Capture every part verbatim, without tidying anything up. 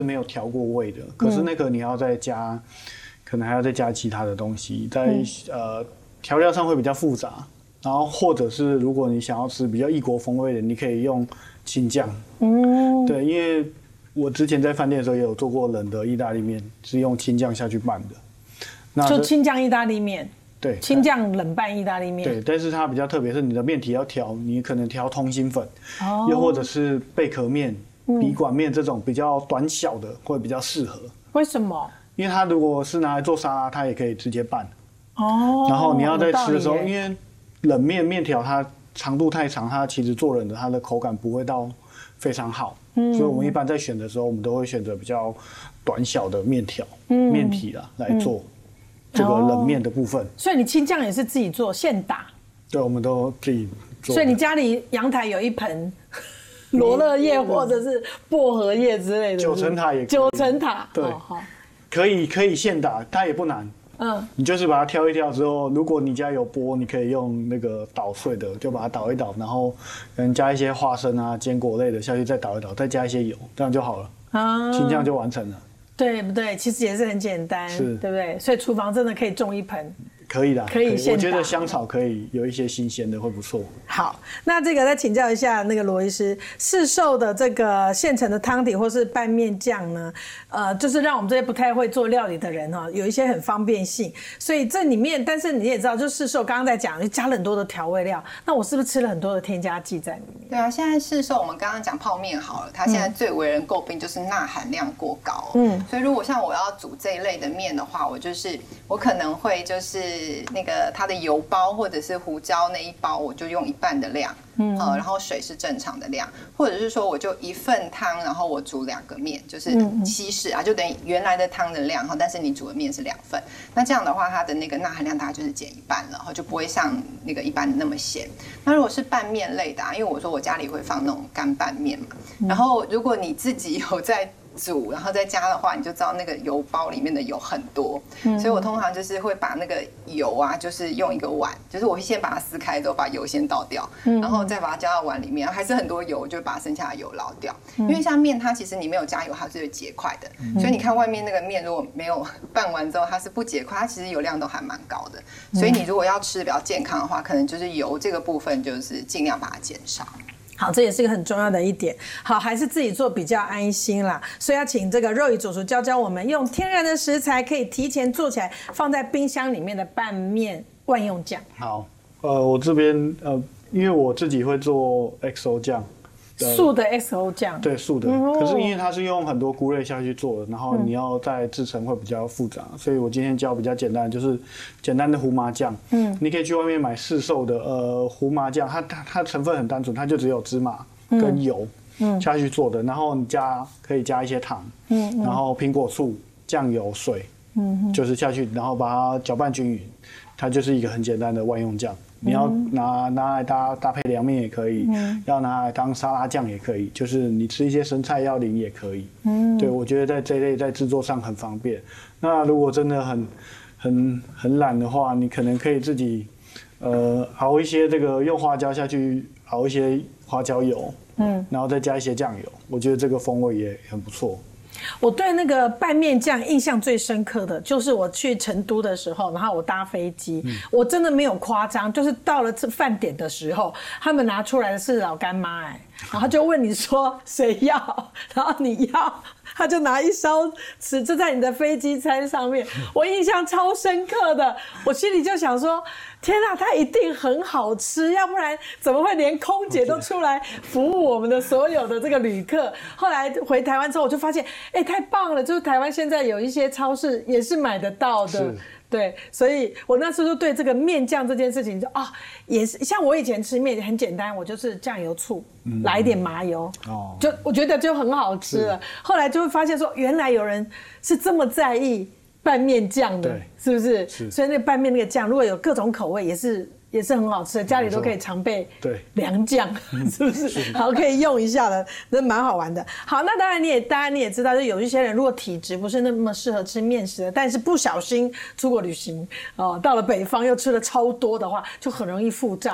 没有调过味的，可是那个你要再加，嗯、可能还要再加其他的东西，在、嗯、呃调料上会比较复杂。然后或者是如果你想要吃比较异国风味的，你可以用青酱。嗯，对，因为我之前在饭店的时候也有做过冷的意大利面，是用青酱下去拌的。那就青酱意大利面。 对， 青酱冷拌意大利面。 对，但是它比较特别，是你的面体要调，你可能调通心粉，哦、又或者是贝壳面、笔管面这种比较短小的会比较适合。 为什么？ 因为它如果是拿来做沙拉，它也可以直接拌。哦。然后你要在吃的时候，因为冷面面条它长度太长，它其实做冷的它的口感不会到非常好。嗯。所以我们一般在选的时候，我们都会选择比较短小的面条、嗯、面体啦来做。嗯这个冷面的部分、哦， 所以你青酱也是自己做现打？ 对，我们都自己做。 所以你家里阳台有一盆罗勒叶或者是薄荷叶之类的， 九层塔也可以。 九层塔对，哦、可以可以现打，它也不难。嗯，你就是把它挑一挑之后，如果你家有钵，你可以用那个捣碎的，就把它捣一捣，然后可能加一些花生啊、坚果类的下去，再捣一捣，再加一些油，这样就好了。啊，青酱就完成了。 对不对？其实也是很简单，对不对？所以厨房真的可以种一盆， 可以的， 可以现打。 我觉得香草可以有一些新鲜的，会不错。 好，那这个再请教一下那个罗医师，市售的这个现成的汤底或是拌面酱呢，呃，就是让我们这些不太会做料理的人哈、哦，有一些很方便性。所以这里面，但是你也知道，就市售刚刚在讲，就加了很多的调味料，那我是不是吃了很多的添加剂在里面？ 对啊，现在市售我们刚刚讲泡面好了，它现在最为人诟病就是钠含量过高，嗯，所以如果像我要煮这一类的面的话，我就是我可能会就是那个它的油包或者是胡椒那一包，我就用一半的量，嗯，呃，然后水是正常的量，或者是说我就一份汤，然后我煮两个面，就是稀释啊，就等于原来的汤的量哈，但是你煮的面是两份，那这样的话它的那个钠含量大概就是减一半了，就不会像那个一般的那么咸。那如果是拌面类的、啊，因为我说我家里会放那种干拌面嘛，然后如果你自己有在煮，然后再加的话，你就知道那个油包里面的油很多，嗯、所以我通常就是会把那个油啊，就是用一个碗，就是我会先把它撕开之后，把油先倒掉，嗯、然后再把它加到碗里面，还是很多油，我就会把剩下的油捞掉。嗯、因为像面，它其实你没有加油，它是会结块的，嗯、所以你看外面那个面如果没有拌完之后它是不结块，它其实油量都还蛮高的。所以你如果要吃比较健康的话，可能就是油这个部分就是尽量把它减少。 好，这也是一个很重要的一点。好，还是自己做比较安心啦。所以要请这个肉姨主厨教教我们，用天然的食材可以提前做起来，放在冰箱里面的拌面万用酱。 好，呃，我这边呃，因为我自己会做 X O 酱。 素的 X O 酱， 对，素的。嗯、可是因为它是用很多菇类下去做的，然后你要再制成会比较复杂，嗯、所以我今天教比较简单，就是简单的胡麻酱。嗯，你可以去外面买市售的呃胡麻酱，它它它成分很单纯，它就只有芝麻跟油嗯下去做的，然后你加可以加一些糖，嗯，然后苹果醋、酱油、水，嗯，就是下去，然后把它搅拌均匀，它就是一个很简单的万用酱。你要拿拿来搭搭配凉面也可以，嗯、要拿来当沙拉酱也可以，就是你吃一些生菜要淋也可以。嗯，对，我觉得在这一类在制作上很方便。那如果真的很很很懒的话，你可能可以自己呃熬一些这个用花椒下去熬一些花椒油，嗯，然后再加一些酱油，我觉得这个风味也很不错。 我对那个拌面酱印象最深刻的就是我去成都的时候，然后我搭飞机，嗯、我真的没有夸张，就是到了饭点的时候，他们拿出来的是老干妈，哎，然后就问你说谁要，然后你要，他就拿一勺吃，就在你的飞机餐上面，我印象超深刻的，我心里就想说，天啊，它一定很好吃，要不然怎么会连空姐都出来服务我们的所有的这个旅客？后来回台湾之后，我就发现，哎，太棒了！就是台湾现在有一些超市也是买得到的，对，所以我那时候就对这个面酱这件事情就啊，也是像我以前吃面很简单，我就是酱油醋，嗯、来一点麻油，哦，就我觉得就很好吃了。后来就会发现说，原来有人是这么在意拌面酱的，是不是？是。所以那个拌面那个酱，如果有各种口味，也是也是很好吃的，家里都可以常备凉酱，是不是？是好，可以用一下的，那蛮好玩的。好，那当然你也当然你也知道，就有一些人如果体质不是那么适合吃面食的，但是不小心出国旅行哦，到了北方又吃了超多的话，就很容易腹胀。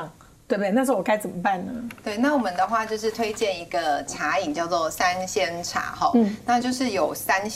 对不对？那时候我该怎么办呢？ 对，那我们的话就是推荐一个茶饮叫做三鲜茶哈，嗯，那就是有三